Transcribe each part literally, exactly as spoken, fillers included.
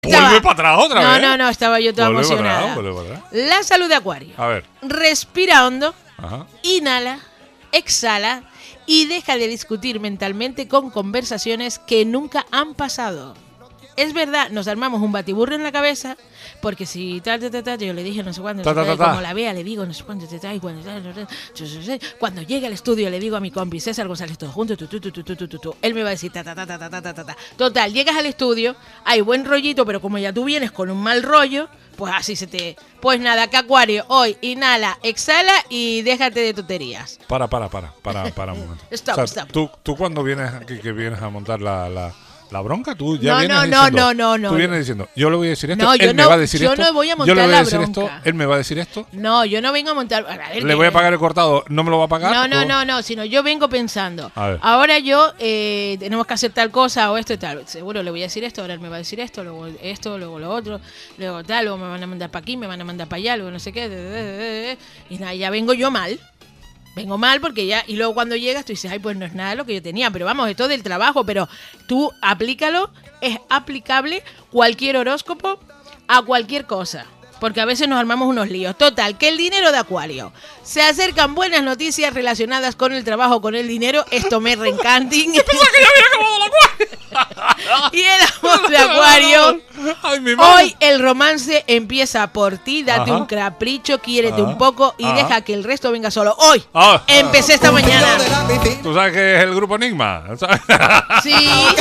Estaba... Vuelve para atrás otra no, vez. No, no, no, estaba yo toda vuelve emocionada. Para atrás, vuelve para atrás. La salud de Acuario. A ver. Respira hondo, Ajá. inhala, exhala y deja de discutir mentalmente con conversaciones que nunca han pasado. Es verdad, nos armamos un batiburro en la cabeza, porque si tal, tal, tal, tal, yo le dije no sé cuándo, Ta, ta, ta, ta. como la vea le digo no sé cuándo, tal, tal, cuando, tal, tal, tal, cuando llegue al estudio le digo a mi compi César González todos juntos, tu, tu, tu, tu, tu, tu, tu, tu. Él me va a decir ta, ta, ta, ta, ta, ta, ta, ta. Total, llegas al estudio, hay buen rollito, pero como ya tú vienes con un mal rollo, pues así se te... Pues nada, que Acuario, hoy inhala, exhala y déjate de tonterías. Para, para, para, para, para un momento. Stop, o sea, stop. Tú, tú cuando vienes aquí, que vienes a montar la... la La bronca, tú ya No, vienes no, diciendo... no, no, no, Tú no. vienes diciendo, yo le voy a decir esto, No, yo él me no- va a decir yo esto. no voy a montar yo le voy a la decir esto, bronca. él me va a decir esto. No, yo no vengo a montar... A ver, Le que- voy a pagar el cortado, ¿no me lo va a pagar? No, no, ¿O? no, no, sino yo vengo pensando, A ver. ahora yo eh, tenemos que hacer tal cosa o esto y tal. Seguro le voy a decir esto, ahora él me va a decir esto, luego esto, luego lo otro, luego tal, luego me van a mandar para aquí, me van a mandar para allá, luego no sé qué. Y nada, ya vengo yo mal. Vengo mal porque ya... Y luego cuando llegas tú dices, ay, pues no es nada lo que yo tenía. Pero vamos, esto del trabajo, pero tú aplícalo, es aplicable cualquier horóscopo a cualquier cosa. Porque a veces nos armamos unos líos. Total, que el dinero de Acuario. Se acercan buenas noticias relacionadas con el trabajo, con el dinero. Esto me reencanting. Pensaba que ya había acabado la Acuario. Y el amor de Acuario. Ay, mi madre. Hoy el romance empieza por ti. Date Ajá. un capricho, quiérete Ajá. un poco y Ajá. deja que el resto venga solo. Hoy Ah. empecé esta mañana. ¿Tú sabes que es el grupo Enigma? ¿Sabes? Sí,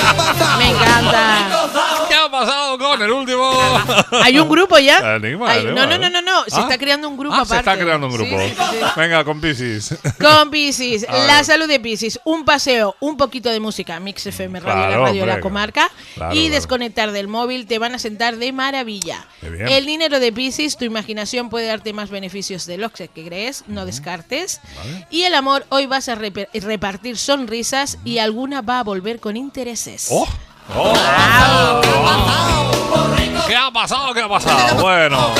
me encanta. ¿Qué ha pasado con el último? ¿Hay un grupo ya? Enigma, Hay- Enigma, no, no, no, no, no. Se ¿Ah? está creando un grupo Ah, aparte. se está creando un grupo. Sí, sí, sí. Venga, con Piscis. Con Piscis, A la ver. salud de Piscis, un paseo, un poquito de música, Mix F M Radio, Claro, la radio de la hombre, comarca, claro, y claro. desconectar del móvil te van a sentar de maravilla. Qué bien. El dinero de Piscis, tu imaginación puede darte más beneficios de los que crees, no descartes. Vale. Y el amor, hoy vas a repe- repartir sonrisas y alguna va a volver con intereses. ¡Oh! ¡Oh! ¿Qué ha pasado? ¿Qué ha pasado? Bueno.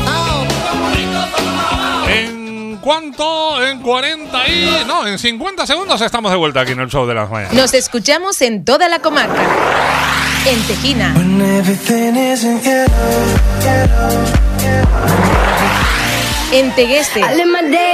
En cuanto, en cuarenta y... No, en cincuenta segundos estamos de vuelta aquí en el show de las mañanas. Nos escuchamos en toda la comarca. En Tejina, When everything isn't yellow, yellow, yellow. en Tegueste, I live my day